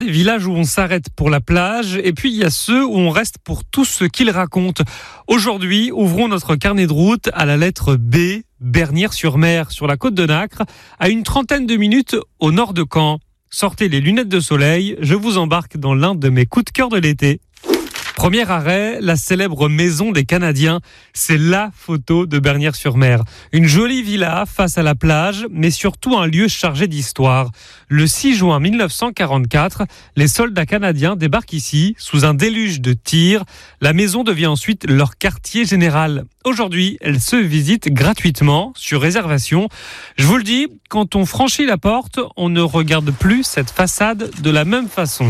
ces villages où on s'arrête pour la plage et puis il y a ceux où on reste pour tout ce qu'ils racontent. Aujourd'hui, ouvrons notre carnet de route à la lettre B, Bernières-sur-Mer, sur la côte de Nacre, à une trentaine de minutes au nord de Caen. Sortez les lunettes de soleil, je vous embarque dans l'un de mes coups de cœur de l'été. Premier arrêt, la célèbre maison des Canadiens. C'est la photo de Bernières-sur-Mer. Une jolie villa face à la plage, mais surtout un lieu chargé d'histoire. Le 6 juin 1944, les soldats canadiens débarquent ici, sous un déluge de tirs. La maison devient ensuite leur quartier général. Aujourd'hui, elle se visite gratuitement, sur réservation. Je vous le dis, quand on franchit la porte, on ne regarde plus cette façade de la même façon.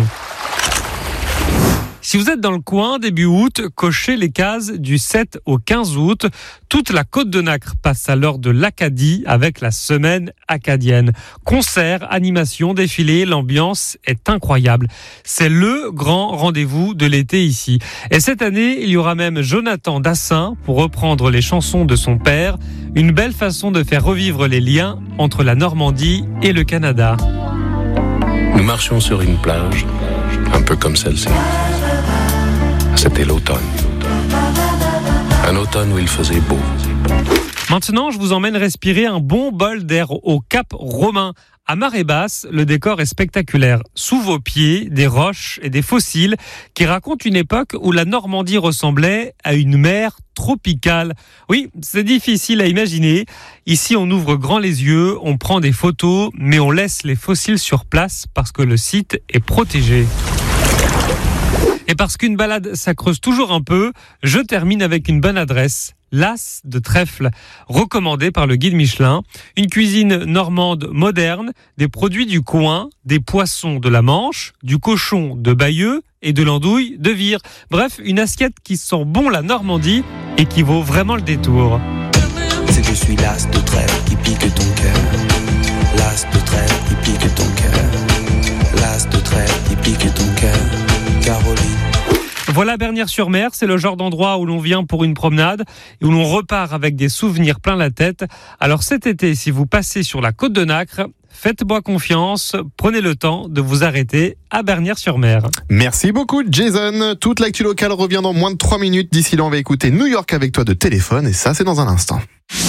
Si vous êtes dans le coin, début août, cochez les cases du 7 au 15 août. Toute la côte de Nacre passe à l'heure de l'Acadie avec la semaine acadienne. Concerts, animations, défilés, l'ambiance est incroyable. C'est le grand rendez-vous de l'été ici. Et cette année, il y aura même Jonathan Dassin pour reprendre les chansons de son père. Une belle façon de faire revivre les liens entre la Normandie et le Canada. Nous marchions sur une plage, un peu comme celle-ci. C'était l'automne. Un automne où il faisait beau. Maintenant, je vous emmène respirer un bon bol d'air au Cap Romain. À marée basse, le décor est spectaculaire. Sous vos pieds, des roches et des fossiles qui racontent une époque où la Normandie ressemblait à une mer tropicale. Oui, c'est difficile à imaginer. Ici, on ouvre grand les yeux, on prend des photos, mais on laisse les fossiles sur place parce que le site est protégé. Et parce qu'une balade, ça creuse toujours un peu, je termine avec une bonne adresse. L'As de Trèfle, recommandé par le guide Michelin. Une cuisine normande moderne, des produits du coin, des poissons de la Manche, du cochon de Bayeux et de l'andouille de Vire. Bref, une assiette qui sent bon la Normandie et qui vaut vraiment le détour. C'est que je suis l'As de Trèfle qui pique ton cœur. L'As de Trèfle qui pique ton cœur. L'As de Trèfle qui pique ton cœur. Caroline. Voilà Bernières-sur-Mer, c'est le genre d'endroit où l'on vient pour une promenade et où l'on repart avec des souvenirs plein la tête. Alors cet été, si vous passez sur la côte de Nacre, faites-moi confiance, prenez le temps de vous arrêter à Bernières-sur-Mer. Merci beaucoup Jason. Toute l'actu locale revient dans moins de 3 minutes. D'ici là, on va écouter New York avec toi de Téléphone et ça, c'est dans un instant.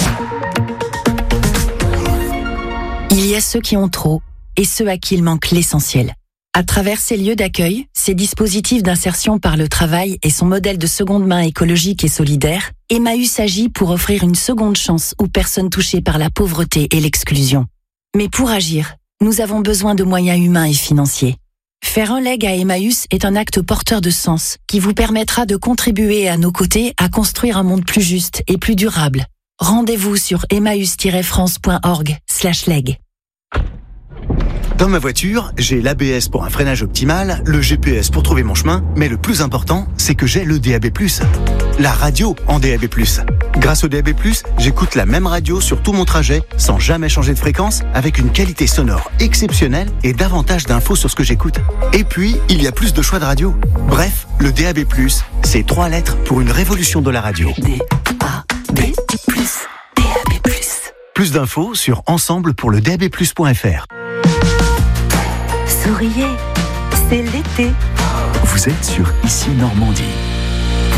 Il y a ceux qui ont trop et ceux à qui il manque l'essentiel. À travers ces lieux d'accueil, ces dispositifs d'insertion par le travail et son modèle de seconde main écologique et solidaire, Emmaüs agit pour offrir une seconde chance aux personnes touchées par la pauvreté et l'exclusion. Mais pour agir, nous avons besoin de moyens humains et financiers. Faire un leg à Emmaüs est un acte porteur de sens qui vous permettra de contribuer à nos côtés à construire un monde plus juste et plus durable. Rendez-vous sur emmaüs-france.org/leg. Dans ma voiture, j'ai l'ABS pour un freinage optimal, le GPS pour trouver mon chemin, mais le plus important, c'est que j'ai le DAB+, la radio en DAB+. Grâce au DAB+, j'écoute la même radio sur tout mon trajet, sans jamais changer de fréquence, avec une qualité sonore exceptionnelle et davantage d'infos sur ce que j'écoute. Et puis, il y a plus de choix de radio. Bref, le DAB+, c'est 3 lettres pour une révolution de la radio. DAB+, DAB+. Plus d'infos sur ensemble-pour-le-DAB+.fr. Souriez, c'est l'été. Vous êtes sur Ici Normandie.